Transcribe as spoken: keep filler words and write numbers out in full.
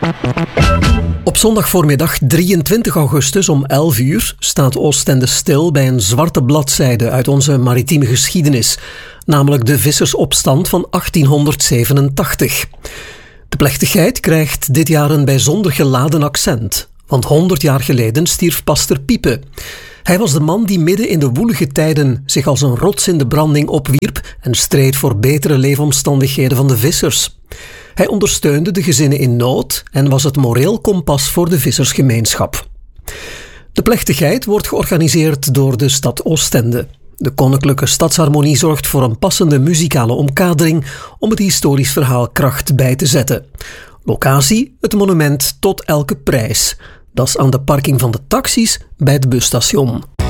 Op zondag voormiddag drieëntwintig augustus om elf uur staat Oostende stil bij een zwarte bladzijde uit onze maritieme geschiedenis, namelijk de vissersopstand van achttienhonderdzevenentachtig. De plechtigheid krijgt dit jaar een bijzonder geladen accent, want honderd jaar geleden stierf Pastor Piepe. Hij was de man die midden in de woelige tijden zich als een rots in de branding opwierp en streed voor betere leefomstandigheden van de vissers. Hij ondersteunde de gezinnen in nood en was het moreel kompas voor de vissersgemeenschap. De plechtigheid wordt georganiseerd door de stad Oostende. De Koninklijke Stadsharmonie zorgt voor een passende muzikale omkadering om het historisch verhaal kracht bij te zetten. Locatie: het monument Tot Elke Prijs. Dat is aan de parking van de taxis bij het busstation.